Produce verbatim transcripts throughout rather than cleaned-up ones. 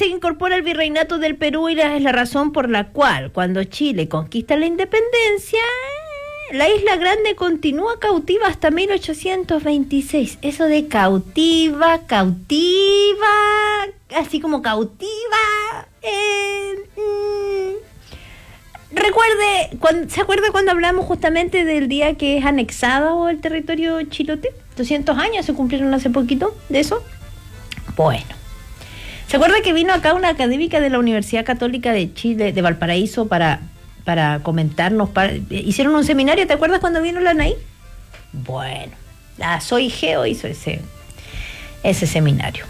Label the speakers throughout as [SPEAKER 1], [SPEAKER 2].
[SPEAKER 1] se incorpora al virreinato del Perú y la, es la razón por la cual, cuando Chile conquista la independencia, la Isla Grande continúa cautiva hasta mil ochocientos veintiséis. Eso de cautiva, cautiva, así como cautiva. Eh, mm, recuerde, cuando, ¿se acuerda cuando hablamos justamente del día que es anexado el territorio chilote? doscientos años se cumplieron hace poquito de eso. Bueno, ¿se acuerda que vino acá una académica de la Universidad Católica de Chile, de Valparaíso, para, para comentarnos? Para, hicieron un seminario, ¿te acuerdas cuando vino la Anaí? Bueno, la Soy Geo hizo ese, ese seminario.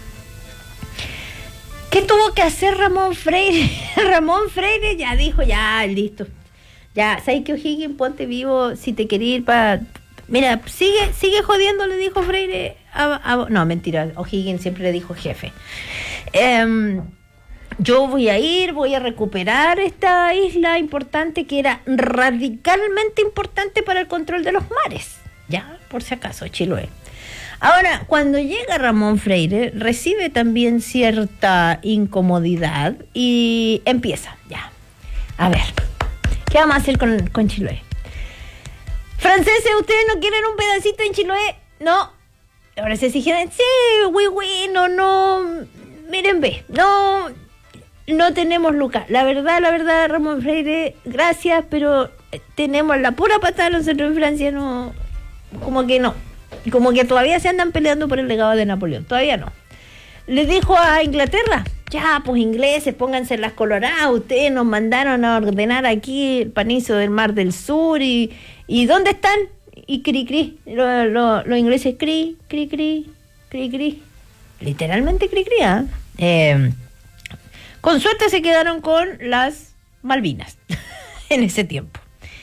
[SPEAKER 1] ¿Qué tuvo que hacer Ramón Freire? Ramón Freire ya dijo, ya, listo. Ya, ¿sabes qué, O'Higgins? Ponte vivo si te quería ir para... Mira, sigue sigue jodiendo, le dijo Freire. A, a, no, mentira, O'Higgins siempre le dijo jefe. Eh, yo voy a ir, voy a recuperar esta isla importante que era radicalmente importante para el control de los mares. Ya, por si acaso, Chiloé. Ahora, cuando llega Ramón Freire, recibe también cierta incomodidad y empieza, ya. A ver, ¿qué vamos a hacer con, con Chiloé? Franceses, ¿ustedes no quieren un pedacito en Chiloé? No. Ahora se dijeron, sí, oui, oui, no, no. Miren, ve, no, no tenemos lucas. La verdad, la verdad, Ramón Freire, gracias, pero tenemos la pura patada nosotros en Francia, no, como que no. Como que todavía se andan peleando por el legado de Napoleón, todavía no. Le dijo a Inglaterra, ya, pues ingleses, pónganse las coloradas, ustedes nos mandaron a ordenar aquí el panizo del Mar del Sur y, y ¿dónde están? Y cri cri, los lo, lo ingleses cri, cri cri, cri cri, literalmente cri cri, ¿eh? Eh, con suerte se quedaron con las Malvinas en ese tiempo.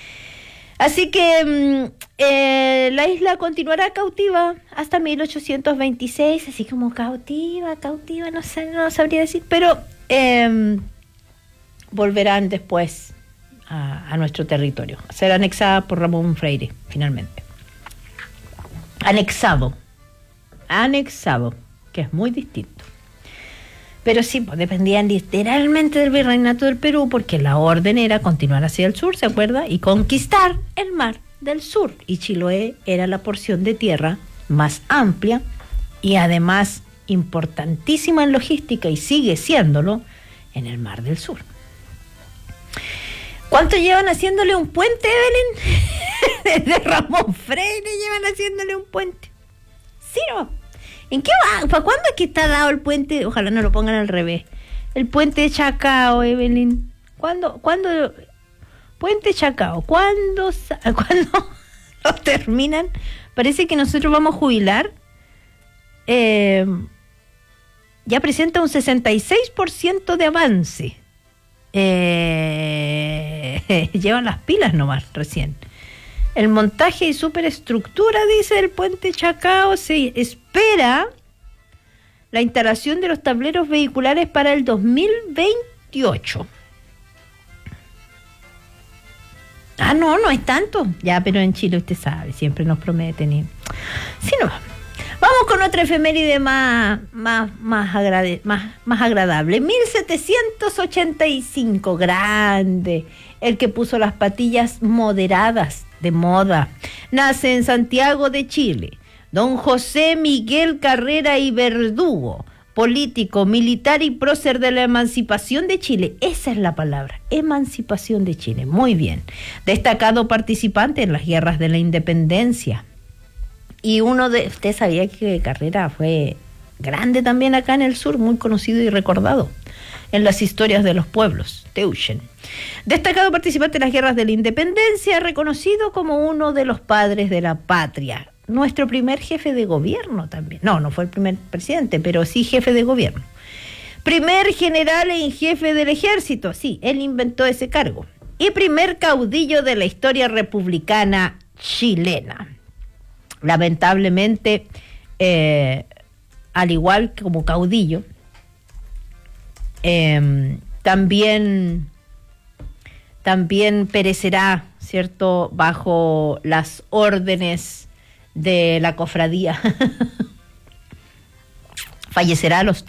[SPEAKER 1] Así que eh, la isla continuará cautiva hasta mil ochocientos veintiséis, así como cautiva, cautiva, no sé, no sabría decir, pero eh, volverán después a, a nuestro territorio. Será anexada por Ramón Freire, finalmente. Anexado, anexado, que es muy distinto. Pero sí, pues dependían literalmente del virreinato del Perú, porque la orden era continuar hacia el sur, ¿se acuerda? Y conquistar el Mar del Sur. Y Chiloé era la porción de tierra más amplia y además importantísima en logística, y sigue siéndolo en el Mar del Sur. ¿Cuánto llevan haciéndole un puente, Evelyn? Desde Ramón Freire llevan haciéndole un puente. Sí, no. ¿En qué va? ¿Para cuándo es que está dado el puente? Ojalá no lo pongan al revés. El puente Chacao, Evelyn. ¿Cuándo? ¿Cuándo? Puente Chacao. ¿Cuándo, ¿cuándo lo terminan? Parece que nosotros vamos a jubilar. Eh, ya presenta un sesenta y seis por ciento de avance. Eh, llevan las pilas nomás recién. El montaje y superestructura, dice el puente Chacao, se espera la instalación de los tableros vehiculares para el dos mil veintiocho. Ah, no, no es tanto. Ya, pero en Chile usted sabe, siempre nos prometen. Y... Sí, no. Vamos con otra efeméride más, más, más, agrade, más, más agradable. mil setecientos ochenta y cinco, grande. El que puso las patillas moderadas de moda. Nace en Santiago de Chile don José Miguel Carrera y Verdugo, político, militar y prócer de la emancipación de Chile. Esa es la palabra, emancipación de Chile. Muy bien. Destacado participante en las guerras de la independencia. Y uno de... ¿Usted sabía que Carrera fue grande también acá en el sur? Muy conocido y recordado en las historias de los pueblos, Teuchen. Destacado participante en las guerras de la independencia, reconocido como uno de los padres de la patria. Nuestro primer jefe de gobierno también. No, no fue el primer presidente, pero sí jefe de gobierno. Primer general en jefe del ejército, sí, él inventó ese cargo. Y primer caudillo de la historia republicana chilena. Lamentablemente, eh, al igual que como caudillo, eh, también, también perecerá, ¿cierto?, bajo las órdenes de la cofradía. Fallecerá a los